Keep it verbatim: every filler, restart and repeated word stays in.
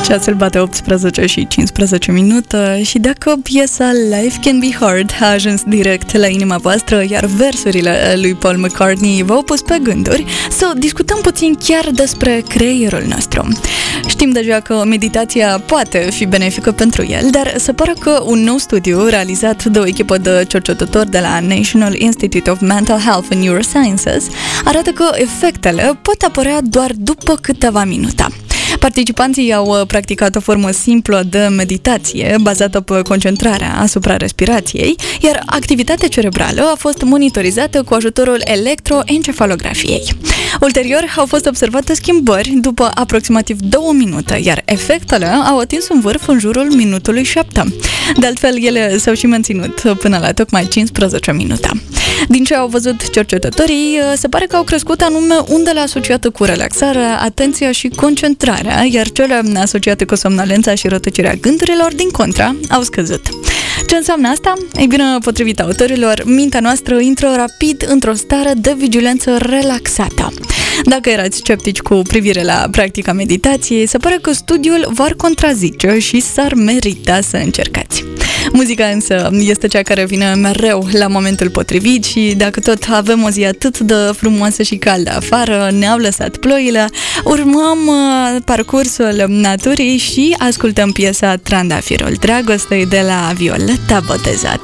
Ceasul bate optsprezece și cincisprezece minute și dacă piesa Life Can Be Hard a ajuns direct la inima voastră, iar versurile lui Paul McCartney v-au pus pe gânduri, să discutăm puțin chiar despre creierul nostru. Știm deja că meditația poate fi benefică pentru el, dar se pare că un nou studiu realizat de o echipă de cercetători de la National Institute of Mental Health and Neurosciences arată că efectele pot apărea doar după câteva minute. Participanții au practicat o formă simplă de meditație bazată pe concentrarea asupra respirației, iar activitatea cerebrală a fost monitorizată cu ajutorul electroencefalografiei. Ulterior au fost observate schimbări după aproximativ două minute, iar efectele au atins un vârf în jurul minutului șapte. De altfel, ele s-au și menținut până la tocmai cincisprezece minute. Din ce au văzut cercetătorii, se pare că au crescut anume undele asociate cu relaxarea, atenția și concentrarea, iar cele asociate cu somnolența și rătăcirea gândurilor, din contra, au scăzut. Ce înseamnă asta? Ei bine, potrivit autorilor, mintea noastră intră rapid într-o stare de vigilență relaxată. Dacă erați sceptici cu privire la practica meditației, se pare că studiul v-ar contrazice și s-ar merita să încercați. Muzica însă este cea care vine mereu la momentul potrivit și dacă tot avem o zi atât de frumoasă și caldă afară, ne-au lăsat ploile, urmăm parcursul naturii și ascultăm piesa Trandafirul Dragostei de la Violeta Botezatu.